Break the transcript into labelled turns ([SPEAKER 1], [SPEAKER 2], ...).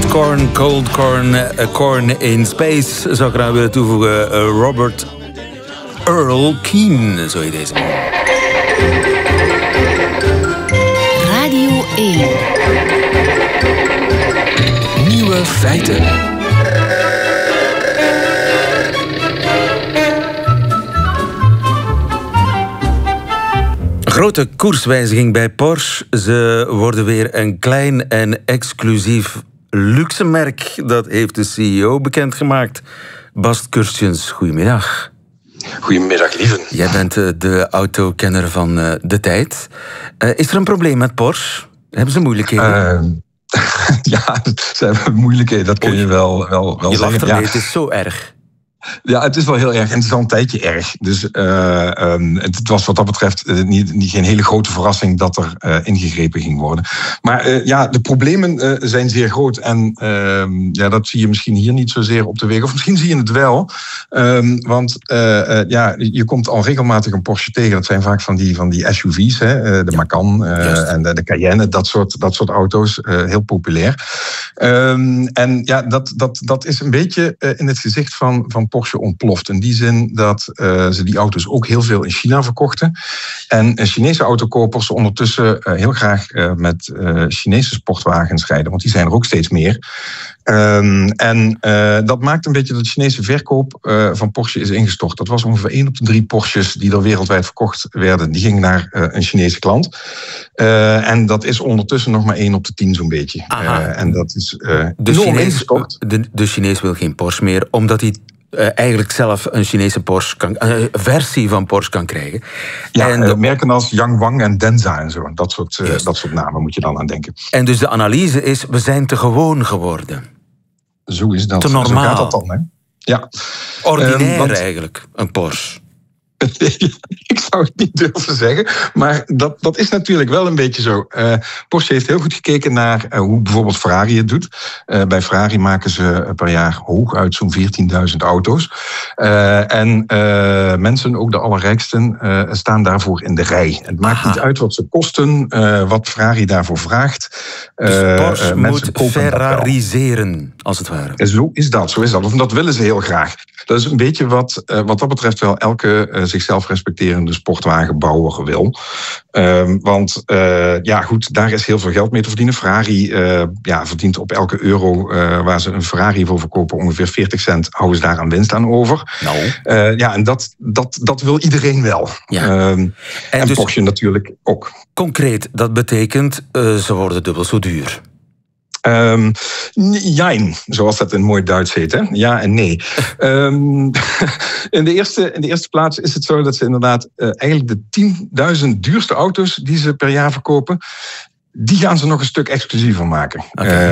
[SPEAKER 1] Corn, Cold Corn, Corn in Space. Zou ik eraan willen toevoegen Robert Earl Keen, zo heet deze man.
[SPEAKER 2] Radio 1.
[SPEAKER 3] Nieuwe feiten.
[SPEAKER 1] Grote koerswijziging bij Porsche. Ze worden weer een klein en exclusief luxe merk. Dat heeft de CEO bekendgemaakt. Bas Kurstjens, goedemiddag.
[SPEAKER 4] Goedemiddag, lieve.
[SPEAKER 1] Jij bent de autokenner van de tijd. Is er een probleem met Porsche? Hebben ze moeilijkheden?
[SPEAKER 4] Ja, ze hebben moeilijkheden, dat kun je wel
[SPEAKER 1] je
[SPEAKER 4] zeggen.
[SPEAKER 1] lacht ermee, het is zo erg.
[SPEAKER 4] Ja, het is wel heel erg en het is al een tijdje erg. Dus het was wat dat betreft geen hele grote verrassing dat er ingegrepen ging worden. Maar de problemen zijn zeer groot. En dat zie je misschien hier niet zozeer op de weg. Of misschien zie je het wel. Want je komt al regelmatig een Porsche tegen. Dat zijn vaak van die SUV's, hè, de Macan en de Cayenne. Dat soort auto's, heel populair. Dat is een beetje in het gezicht van Porsche ontploft. In die zin dat ze die auto's ook heel veel in China verkochten. En Chinese autokopers ondertussen heel graag met Chinese sportwagens rijden. Want die zijn er ook steeds meer. Dat maakt een beetje dat de Chinese verkoop van Porsche is ingestort. Dat was ongeveer 1 op de 3 Porsches die er wereldwijd verkocht werden. Die gingen naar een Chinese klant. En dat is ondertussen nog maar 1 op de 10 zo'n beetje. En dat is enorm ingestort.
[SPEAKER 1] De Chinees wil geen Porsche meer, omdat hij eigenlijk zelf een Chinese Porsche versie van Porsche kan krijgen.
[SPEAKER 4] Ja, en merken als Yangwang en Denza en zo. Dat soort namen moet je dan aan denken.
[SPEAKER 1] En dus de analyse is, we zijn te gewoon geworden.
[SPEAKER 4] Zo is dat.
[SPEAKER 1] Te normaal.
[SPEAKER 4] Zo gaat dat dan, hè? Ja.
[SPEAKER 1] Ordinair eigenlijk, een Porsche.
[SPEAKER 4] Ik zou het niet durven zeggen, maar dat is natuurlijk wel een beetje zo. Porsche heeft heel goed gekeken naar hoe bijvoorbeeld Ferrari het doet. Bij Ferrari maken ze per jaar hooguit zo'n 14.000 auto's. Mensen, ook de allerrijksten, staan daarvoor in de rij. Het maakt niet uit wat ze kosten, wat Ferrari daarvoor vraagt.
[SPEAKER 1] Dus Porsche moet ferrariseren, als het ware.
[SPEAKER 4] Zo is dat. Of dat willen ze heel graag. Dat is een beetje wat dat betreft wel elke zichzelf respecterende sportwagenbouwer wil. Want daar is heel veel geld mee te verdienen. Ferrari verdient op elke euro waar ze een Ferrari voor verkopen ongeveer 40 cent. Houden ze daar aan winst aan over. En dat wil iedereen wel.
[SPEAKER 1] Ja.
[SPEAKER 4] En dus, Porsche natuurlijk ook.
[SPEAKER 1] Concreet, dat betekent ze worden dubbel zo duur.
[SPEAKER 4] Jein, zoals dat in mooi Duits heet. Hè? Ja en nee. In de eerste plaats is het zo dat ze inderdaad eigenlijk de 10.000 duurste auto's die ze per jaar verkopen, die gaan ze nog een stuk exclusiever maken.
[SPEAKER 1] Okay.